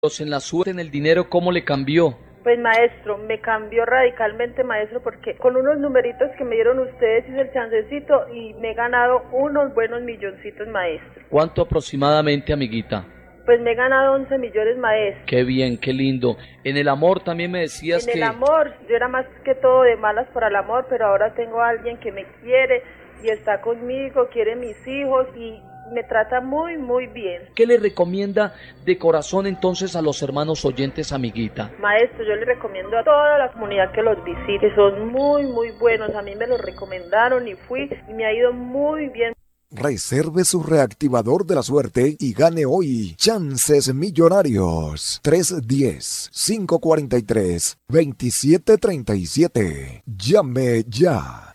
en la suerte, en el dinero, ¿cómo le cambió? Pues maestro, me cambió radicalmente maestro porque con unos numeritos que me dieron ustedes hice el chancecito y me he ganado unos buenos milloncitos maestro. ¿Cuánto aproximadamente, amiguita? Pues me he ganado 11 millones maestro. Qué bien, qué lindo. En el amor también me decías que... En el amor, yo era más que todo de malas para el amor, pero ahora tengo a alguien que me quiere y está conmigo, quiere mis hijos y me trata muy, muy bien. ¿Qué le recomienda de corazón entonces a los hermanos oyentes, amiguita? Maestro, yo le recomiendo a toda la comunidad que los visite, son muy, muy buenos. A mí me los recomendaron y fui y me ha ido muy bien. Reserve su reactivador de la suerte y gane hoy chances millonarios. 310-543-2737. Llame ya.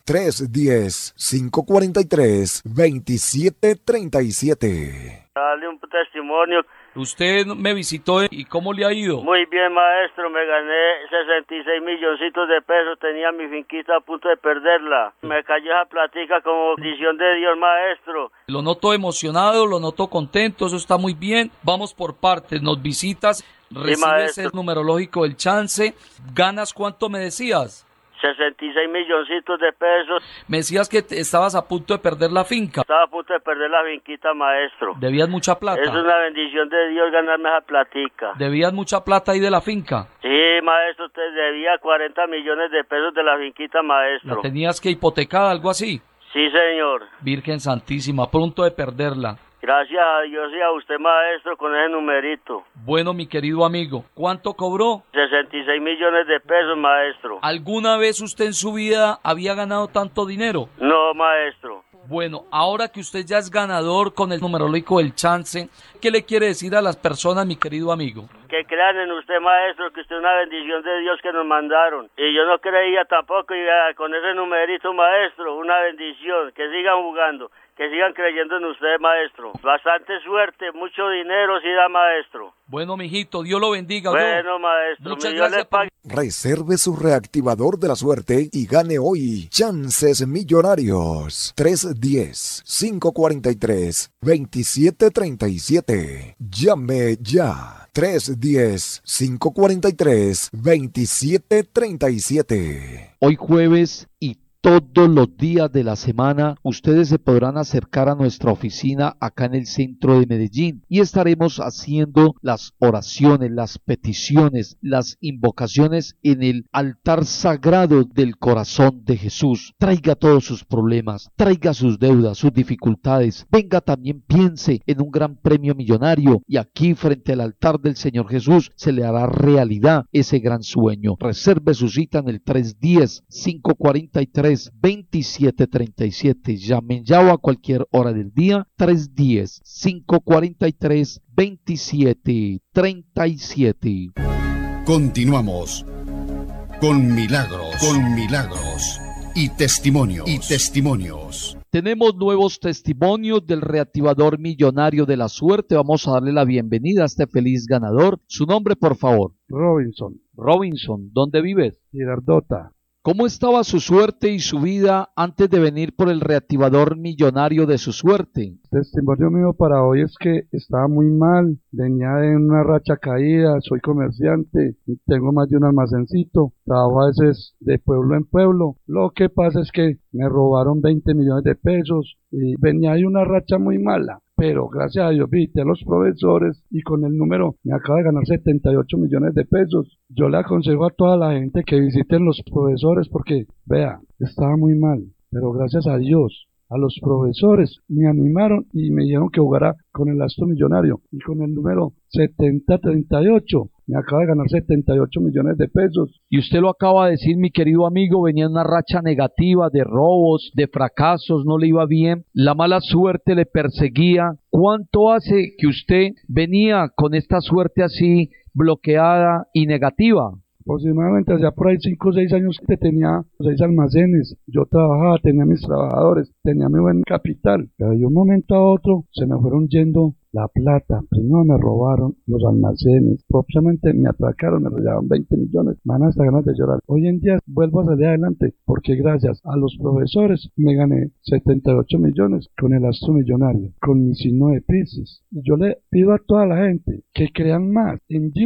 310-543-2737. Dale un testimonio. Usted me visitó y ¿cómo le ha ido? Muy bien, maestro, me gané 66 milloncitos de pesos, tenía mi finquita a punto de perderla. Me cayó esa platica como bendición de Dios, maestro. Lo noto emocionado, lo noto contento, eso está muy bien. Vamos por partes, nos visitas, recibes el numerológico del chance. ¿Ganas cuánto me decías? 66 milloncitos de pesos. Me decías que estabas a punto de perder la finca. Estaba a punto de perder la finquita, maestro. ¿Debías mucha plata? Es una bendición de Dios ganarme esa platica. ¿Debías mucha plata ahí de la finca? Sí, maestro, usted debía 40 millones de pesos de la finquita, maestro. ¿La tenías que hipotecar, algo así? Sí, señor. Virgen Santísima, a punto de perderla. Gracias a Dios y a usted, maestro, con ese numerito. Bueno, mi querido amigo, ¿cuánto cobró? 66 millones de pesos, maestro. ¿Alguna vez usted en su vida había ganado tanto dinero? No, maestro. Bueno, ahora que usted ya es ganador con el numerológico del chance, ¿qué le quiere decir a las personas, mi querido amigo? Que crean en usted, maestro, que usted es una bendición de Dios que nos mandaron. Y yo no creía tampoco, y con ese numerito, maestro, una bendición. Que sigan jugando, que sigan creyendo en usted, maestro. Bastante suerte, mucho dinero sí da, maestro. Bueno, mijito, Dios lo bendiga. Bueno, maestro. Muchas gracias. Reserve su reactivador de la suerte y gane hoy chances millonarios. 310-543-2737. Llame ya. 310-543-2737. Hoy jueves y todos los días de la semana ustedes se podrán acercar a nuestra oficina acá en el centro de Medellín y estaremos haciendo las oraciones, las peticiones, las invocaciones en el altar sagrado del corazón de Jesús. Traiga todos sus problemas, traiga sus deudas, sus dificultades. Venga, también piense en un gran premio millonario y aquí frente al altar del Señor Jesús se le hará realidad ese gran sueño. Reserve su cita en el 310-543-2737. Llamen ya o a cualquier hora del día. 310-543-2737. Continuamos con milagros y testimonios. Tenemos nuevos testimonios del reactivador millonario de la suerte. Vamos a darle la bienvenida a este feliz ganador. Su nombre, por favor. Robinson, ¿dónde vives? Girardota. ¿Cómo estaba su suerte y su vida antes de venir por el reactivador millonario de su suerte? Testimonio mío para hoy es que estaba muy mal, venía en una racha caída, soy comerciante, tengo más de un almacencito, trabajo a veces de pueblo en pueblo. Lo que pasa es que me robaron 20 millones de pesos y venía de una racha muy mala. Pero gracias a Dios visité a los profesores y con el número me acaba de ganar 78 millones de pesos. Yo le aconsejo a toda la gente que visiten los profesores porque, vea, estaba muy mal, pero gracias a Dios, a los profesores me animaron y me dijeron que jugara con el astro millonario y con el número 7038 me acaba de ganar 78 millones de pesos. Y usted lo acaba de decir, mi querido amigo, venía en una racha negativa de robos, de fracasos, no le iba bien, la mala suerte le perseguía. ¿Cuánto hace que usted venía con esta suerte así bloqueada y negativa? Aproximadamente hacía por ahí 5 o 6 años que tenía 6 almacenes, yo trabajaba, tenía mis trabajadores, tenía mi buen capital, pero de un momento a otro se me fueron yendo la plata. Primero me robaron los almacenes, propiamente me atracaron, me robaron 20 millones, me dan hasta ganas de llorar. Hoy en día vuelvo a salir adelante porque gracias a los profesores me gané 78 millones con el Astro Millonario, con mi signo de Piscis. Y yo le pido a toda la gente que crean más en Dios.